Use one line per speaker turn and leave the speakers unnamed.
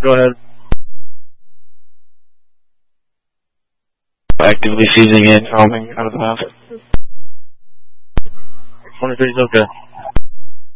Go ahead.
Actively seizing in, calming out of the house.
23 is okay.